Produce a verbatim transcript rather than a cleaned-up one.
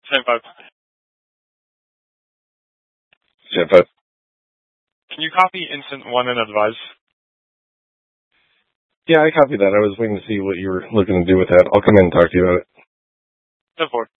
Same five. Same five. Can you copy instant one and advise? Yeah, I copied that. I was waiting to see what you were looking to do with that. I'll come in and talk to you about it. ten four.